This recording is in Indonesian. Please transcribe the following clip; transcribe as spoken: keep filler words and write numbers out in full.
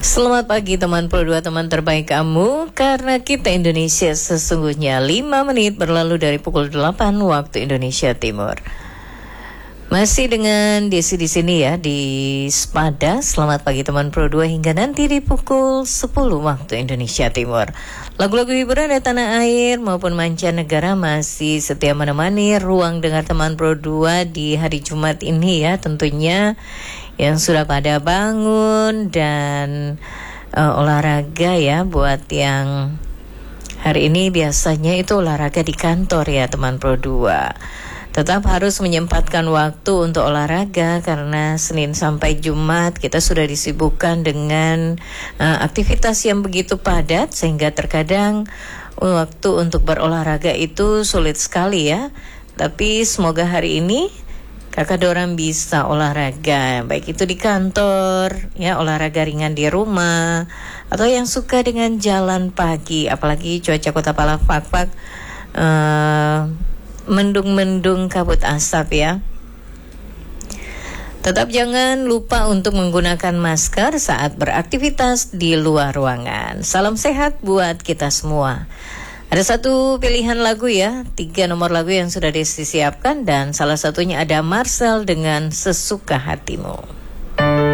Selamat pagi teman Pro dua, teman terbaik kamu. Karena kita Indonesia sesungguhnya lima menit berlalu dari pukul delapan waktu Indonesia Timur. Masih dengan Desi di sini ya di Spada. Selamat pagi teman Pro dua hingga nanti di pukul sepuluh waktu Indonesia Timur. Lagu-lagu hiburan dari tanah air maupun mancanegara masih setia menemani ruang dengar teman Pro dua di hari Jumat ini ya, tentunya yang sudah pada bangun dan uh, olahraga ya, buat yang hari ini biasanya itu olahraga di kantor ya teman Pro dua. Tetap harus menyempatkan waktu untuk olahraga karena Senin sampai Jumat kita sudah disibukkan dengan uh, aktivitas yang begitu padat sehingga terkadang waktu untuk berolahraga itu sulit sekali ya. Tapi semoga hari ini Kakak Doram bisa olahraga, baik itu di kantor, ya olahraga ringan di rumah, atau yang suka dengan jalan pagi, apalagi cuaca Kota Palafak uh, mendung-mendung kabut asap ya. Tetap jangan lupa untuk menggunakan masker saat beraktivitas di luar ruangan. Salam sehat buat kita semua. Ada satu pilihan lagu ya, tiga nomor lagu yang sudah disiapkan dan salah satunya ada Marcel dengan Sesuka Hatimu.